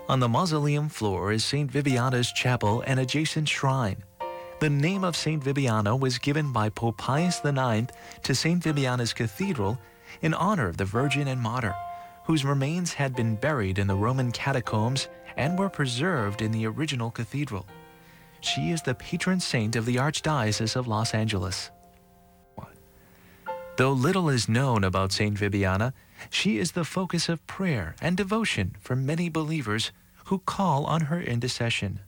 On the mausoleum floor is St. Vibiana's chapel and adjacent shrine. The name of St. Vibiana was given by Pope Pius IX to St. Vibiana's Cathedral in honor of the Virgin and Martyr, whose remains had been buried in the Roman catacombs and were preserved in the original cathedral. She is the patron saint of the Archdiocese of Los Angeles. Though little is known about St. Vibiana, she is the focus of prayer and devotion for many believers who call on her intercession.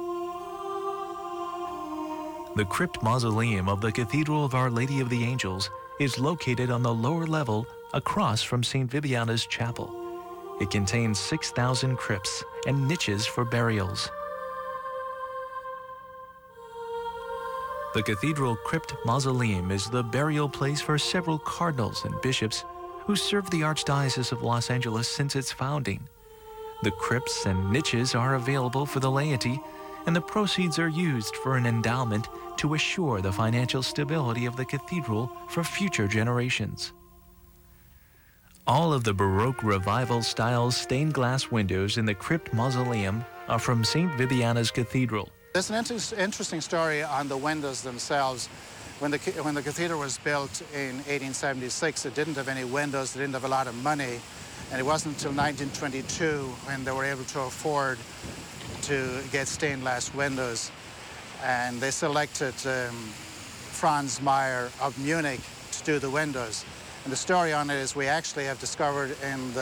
The crypt mausoleum of the Cathedral of Our Lady of the Angels is located on the lower level across from St. Vibiana's chapel. It contains 6,000 crypts and niches for burials. The Cathedral Crypt Mausoleum is the burial place for several cardinals and bishops who served the Archdiocese of Los Angeles since its founding. The crypts and niches are available for the laity, and the proceeds are used for an endowment to assure the financial stability of the cathedral for future generations. All of the Baroque Revival-style stained glass windows in the crypt mausoleum are from St. Vibiana's Cathedral. There's an interesting story on the windows themselves. When the cathedral was built in 1876, it didn't have any windows, it didn't have a lot of money, and it wasn't until 1922 when they were able to afford to get stained glass windows. And they selected Franz Mayer of Munich to do the windows. And the story on it is we actually have discovered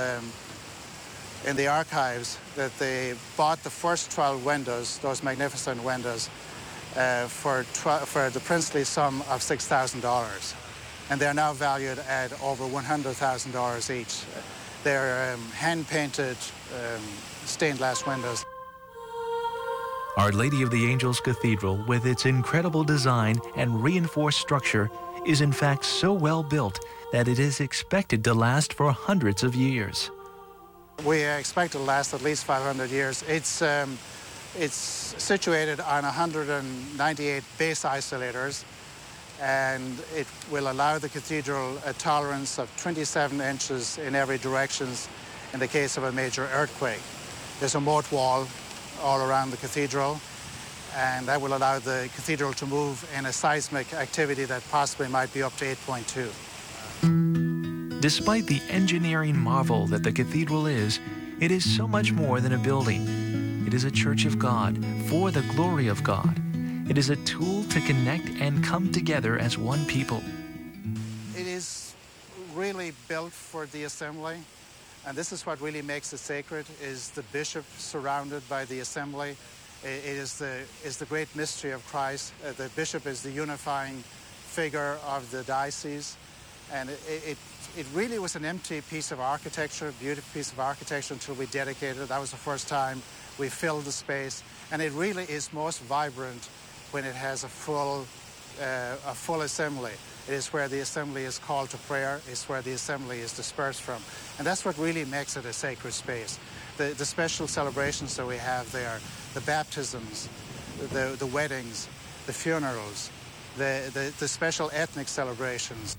in the archives that they bought the first 12 windows, those magnificent windows, for the princely sum of $6,000. And they're now valued at over $100,000 each. They're hand-painted stained glass windows. Our Lady of the Angels Cathedral, with its incredible design and reinforced structure, is in fact so well built that it is expected to last for hundreds of years. We expect it to last at least 500 years. It's situated on 198 base isolators, and it will allow the cathedral a tolerance of 27 inches in every direction in the case of a major earthquake. There's a moat wall all around the cathedral, and that will allow the cathedral to move in a seismic activity that possibly might be up to 8.2. Despite the engineering marvel that the cathedral is, it is so much more than a building. It is a church of God for the glory of God. It is a tool to connect and come together as one people. It is really built for the assembly, and this is what really makes it sacred, is the bishop surrounded by the assembly. It is the great mystery of Christ. The bishop is the unifying figure of the diocese, and it really was an empty piece of architecture, a beautiful piece of architecture until we dedicated it. That was the first time we filled the space, and it really is most vibrant when it has a full assembly. It is where the assembly is called to prayer. It's where the assembly is dispersed from, and that's what really makes it a sacred space. The special celebrations that we have there, the baptisms, the weddings, the funerals, the special ethnic celebrations.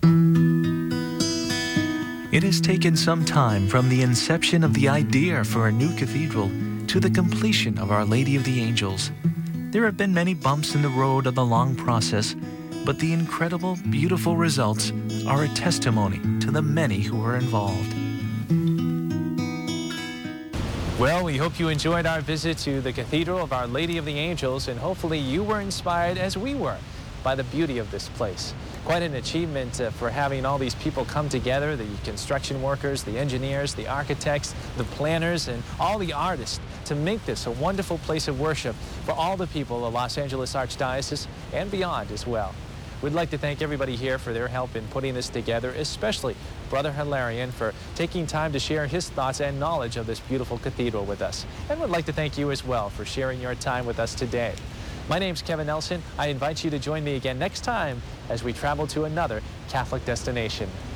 It has taken some time from the inception of the idea for a new cathedral to the completion of Our Lady of the Angels. There have been many bumps in the road of the long process, but the incredible, beautiful results are a testimony to the many who are involved. Well, we hope you enjoyed our visit to the Cathedral of Our Lady of the Angels, and hopefully you were inspired as we were by the beauty of this place. Quite an achievement for having all these people come together, the construction workers, the engineers, the architects, the planners, and all the artists to make this a wonderful place of worship for all the people of Los Angeles Archdiocese and beyond as well. We'd like to thank everybody here for their help in putting this together, especially Brother Hilarion for taking time to share his thoughts and knowledge of this beautiful cathedral with us. And we'd like to thank you as well for sharing your time with us today. My name's Kevin Nelson. I invite you to join me again next time as we travel to another Catholic destination.